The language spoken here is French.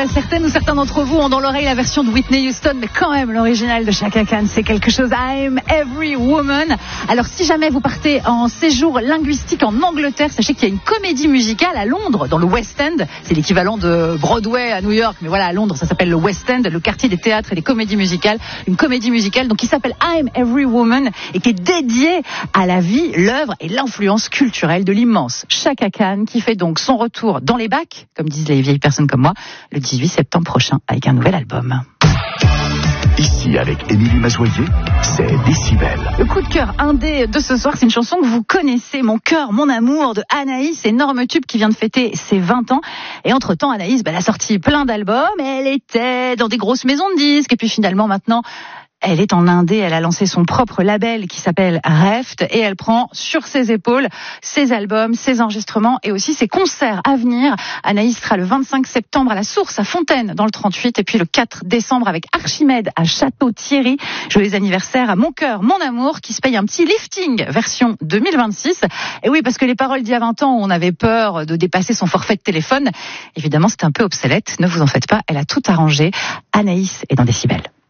certaines ou certains d'entre vous ont dans l'oreille la version de Whitney Houston, mais quand même l'original de Chaka Khan, c'est quelque chose. I'm Every Woman. Alors si jamais vous partez en séjour linguistique en Angleterre, sachez qu'il y a une comédie musicale à Londres, dans le West End. C'est l'équivalent de Broadway à New York, mais voilà, à Londres, ça s'appelle le West End, le quartier des théâtres et des comédies musicales. Une comédie musicale donc qui s'appelle I'm Every Woman et qui est dédiée à la vie, l'œuvre et l'influence culturelle de l'immense Chaka Khan, qui fait donc son retour dans les bacs, comme disent les vieilles personnes comme moi, le 18 septembre prochain avec un nouvel album. Ici, avec Émilie Mazoyer, c'est Décibel. Le coup de cœur indé de ce soir, c'est une chanson que vous connaissez, Mon cœur, mon amour, de Anaïs, énorme tube qui vient de fêter ses 20 ans. Et entre-temps, Anaïs, elle a sorti plein d'albums, elle était dans des grosses maisons de disques, et puis finalement, maintenant, elle est en Indé, elle a lancé son propre label qui s'appelle Reft et elle prend sur ses épaules ses albums, ses enregistrements et aussi ses concerts à venir. Anaïs sera le 25 septembre à la Source à Fontaine dans le 38 et puis le 4 décembre avec Archimède à Château-Thierry. Joyeux anniversaire à Mon cœur, mon amour qui se paye un petit lifting version 2026. Et oui, parce que les paroles d'il y a 20 ans, on avait peur de dépasser son forfait de téléphone. Évidemment, c'était un peu obsolète. Ne vous en faites pas, elle a tout arrangé. Anaïs est dans Décibel.